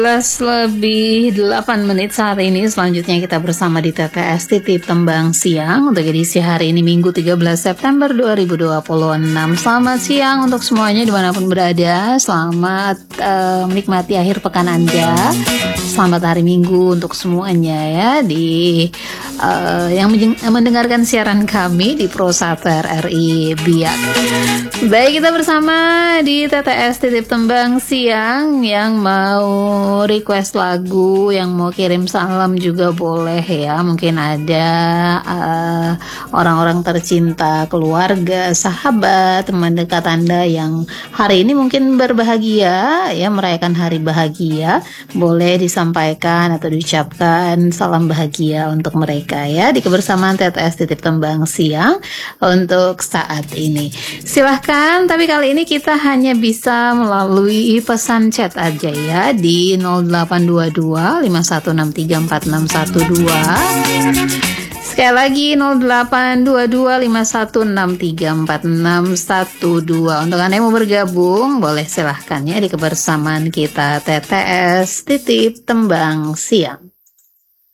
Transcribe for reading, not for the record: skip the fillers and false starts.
11:08 saat ini. Selanjutnya kita bersama di TTS Titip Tembang Siang untuk edisi hari ini Minggu 13 September 2026. Selamat siang untuk semuanya dimanapun berada. Selamat menikmati akhir pekan Anda. Selamat hari Minggu untuk semuanya ya di yang mendengarkan siaran kami di Prosater RI Biak. Baik, kita bersama di TTS Titip Tembang Siang. Yang mau request lagu, yang mau kirim salam juga boleh ya. Mungkin ada orang-orang tercinta, keluarga, sahabat, teman dekat Anda yang hari ini mungkin berbahagia ya, merayakan hari bahagia. Boleh disampaikan atau diucapkan salam bahagia untuk mereka ya di kebersamaan TTS Titip Tembang Siang untuk saat ini. Silahkan, tapi kali ini kita hanya bisa melalui pesan chat aja ya di 0822 51634612. Sekali lagi 0822 51634612. Untuk Anda yang mau bergabung boleh silahkan ya di kebersamaan kita TTS Titip Tembang Siang.